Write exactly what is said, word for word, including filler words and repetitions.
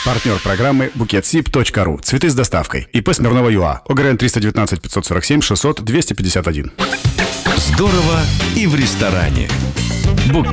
Партнер программы букетсиб точка ру. Цветы с доставкой. ИП Смирнова ЮА. ОГРН триста девятнадцать пятьсот сорок семь шестьсот двести пятьдесят один. Здорово и в ресторане. Букет.